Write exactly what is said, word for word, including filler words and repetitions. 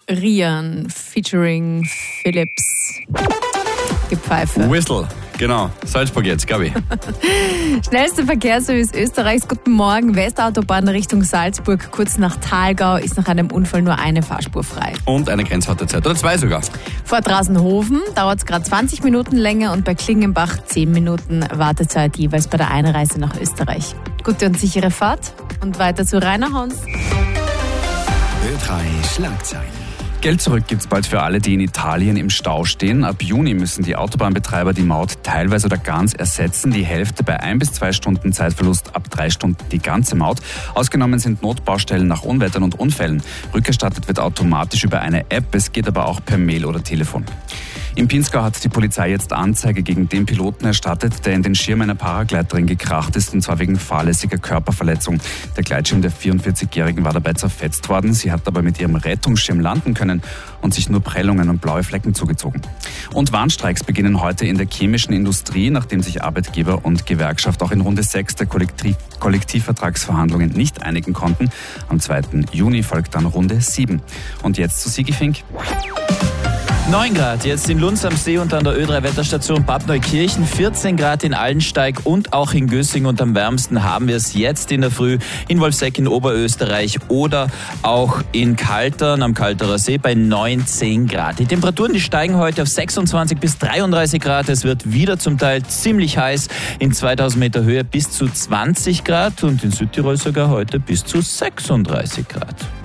Rian featuring Philips. Gepfeife. Whistle, genau. Salzburg jetzt, Gabi. Schnellster Verkehrsservice Österreichs. Guten Morgen. Westautobahn Richtung Salzburg, kurz nach Thalgau, ist nach einem Unfall nur eine Fahrspur frei. Und eine Grenzhaltezeit, oder zwei sogar. Vor Draußenhofen dauert es gerade zwanzig Minuten länger und bei Klingenbach zehn Minuten Wartezeit jeweils bei der Einreise nach Österreich. Gute und sichere Fahrt und weiter zu Rainer Hans. Ö drei Schlagzeilen. Geld zurück gibt's bald für alle, die in Italien im Stau stehen. Ab Juni müssen die Autobahnbetreiber die Maut teilweise oder ganz ersetzen. Die Hälfte bei ein bis zwei Stunden Zeitverlust, ab drei Stunden die ganze Maut. Ausgenommen sind Notbaustellen nach Unwettern und Unfällen. Rückerstattet wird automatisch über eine App. Es geht aber auch per Mail oder Telefon. Im Pinzgau hat die Polizei jetzt Anzeige gegen den Piloten erstattet, der in den Schirm einer Paragleiterin gekracht ist, und zwar wegen fahrlässiger Körperverletzung. Der Gleitschirm der vierundvierzigjährigen war dabei zerfetzt worden. Sie hat aber mit ihrem Rettungsschirm landen können und sich nur Prellungen und blaue Flecken zugezogen. Und Warnstreiks beginnen heute in der chemischen Industrie, nachdem sich Arbeitgeber und Gewerkschaft auch in Runde sechs der Kollektiv- Kollektivvertragsverhandlungen nicht einigen konnten. Am zweiten Juni folgt dann Runde sieben. Und jetzt zu Sigi Fink. neun Grad jetzt in Lunz am See und an der Ö drei Wetterstation Bad Neukirchen, vierzehn Grad in Allensteig und auch in Gössing, und am wärmsten haben wir es jetzt in der Früh in Wolfseck in Oberösterreich oder auch in Kaltern am Kalterer See bei neunzehn Grad. Die Temperaturen, die steigen heute auf sechsundzwanzig bis dreiunddreißig Grad. Es wird wieder zum Teil ziemlich heiß, in zweitausend Meter Höhe bis zu zwanzig Grad und in Südtirol sogar heute bis zu sechsunddreißig Grad.